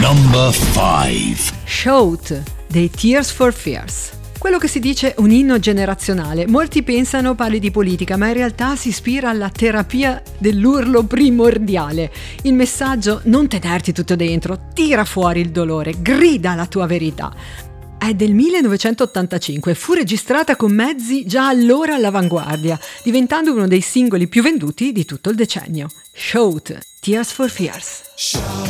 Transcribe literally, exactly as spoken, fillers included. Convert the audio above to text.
Number five. Shout dei Tears for Fears. Quello che si dice un inno generazionale. Molti pensano parli di politica, ma in realtà si ispira alla terapia dell'urlo primordiale. Il messaggio: non tenerti tutto dentro, tira fuori il dolore, grida la tua verità. È del millenovecentottantacinque e fu registrata con mezzi già allora all'avanguardia, diventando uno dei singoli più venduti di tutto il decennio. Shout, Tears for Fears. Shout.